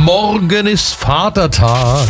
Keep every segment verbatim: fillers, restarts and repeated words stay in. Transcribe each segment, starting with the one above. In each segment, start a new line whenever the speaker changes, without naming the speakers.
Morgen ist Vatertag.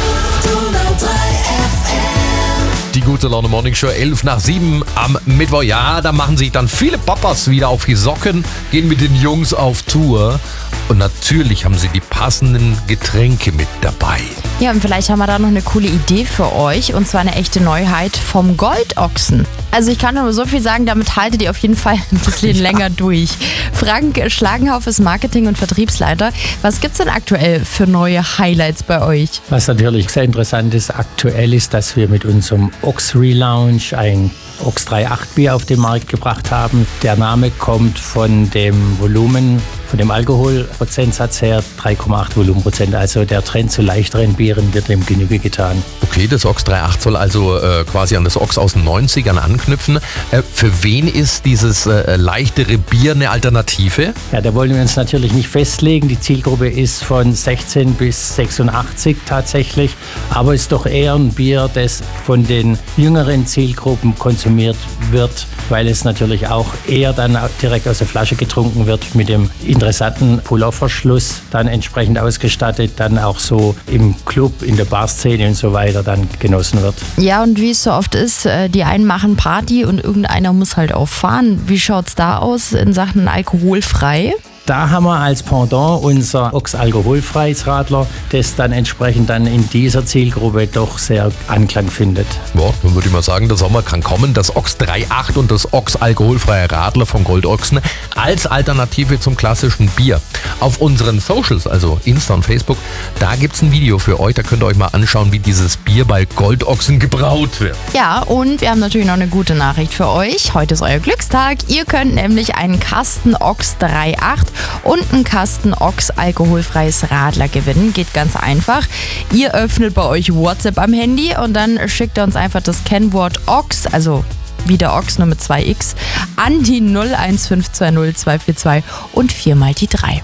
Die gute Laune Morning Show, elf nach sieben am Mittwoch. Ja, da machen sich dann viele Papas wieder auf die Socken, gehen mit den Jungs auf Tour. Und natürlich haben sie die passenden Getränke mit dabei.
Ja, und vielleicht haben wir da noch eine coole Idee für euch. Und zwar eine echte Neuheit vom Goldochsen. Also ich kann nur so viel sagen, damit haltet ihr auf jeden Fall ein bisschen ja. länger durch. Frank Schlagenhauf ist Marketing- und Vertriebsleiter. Was gibt's denn aktuell für neue Highlights bei euch?
Was natürlich sehr interessant ist, aktuell ist, dass wir mit unserem Ox Relaunch ein Ox drei Komma acht Bier auf den Markt gebracht haben. Der Name kommt von dem Volumen, von dem Alkoholprozentsatz her, drei Komma acht Volumenprozent. Also der Trend zu leichteren Bieren wird dem Genüge getan.
Okay, das Ox drei Komma acht soll also äh, quasi an das Ox aus den neunzigern anknüpfen. Äh, für wen ist dieses äh, leichtere Bier eine Alternative?
Ja, da wollen wir uns natürlich nicht festlegen. Die Zielgruppe ist von sechzehn bis sechsundachtzig tatsächlich. Aber ist doch eher ein Bier, das von den jüngeren Zielgruppen konsumiert wird, weil es natürlich auch eher dann direkt aus der Flasche getrunken wird, mit dem interessanten Pulloverschluss dann entsprechend ausgestattet, dann auch so im Club, in der Barszene und so weiter dann genossen wird.
Ja, und wie es so oft ist, die einen machen Party und irgendeiner muss halt auch fahren. Wie schaut's da aus in Sachen alkoholfrei?
Da haben wir als Pendant unser Ox alkoholfreies Radler, das dann entsprechend dann in dieser Zielgruppe doch sehr Anklang findet.
Ja, dann würde ich mal sagen, der Sommer kann kommen. Das Ox drei Komma acht und das Ox alkoholfreie Radler von Goldochsen als Alternative zum klassischen Bier. Auf unseren Socials, also Insta und Facebook, da gibt es ein Video für euch. Da könnt ihr euch mal anschauen, wie dieses Bier bei Goldochsen gebraut wird.
Ja, und wir haben natürlich noch eine gute Nachricht für euch. Heute ist euer Glückstag. Ihr könnt nämlich einen Kasten Ox drei Komma acht und einen Kasten Ox alkoholfreies Radler gewinnen. Geht ganz einfach. Ihr öffnet bei euch WhatsApp am Handy und dann schickt ihr uns einfach das Kennwort Ox, also wie der Ox nur mit zwei X, an die null eins fünf zwei null zwei vier zwei und viermal die drei.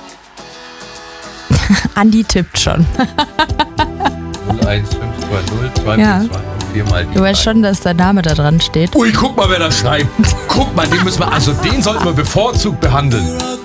Andi tippt schon.
null eins fünf zwei null zwei vier zwei ja. und viermal die
Du weißt schon, dass der Name da dran steht.
Ui, guck mal, wer da schreibt. Guck mal, den müssen wir, also den sollten wir bevorzugt behandeln.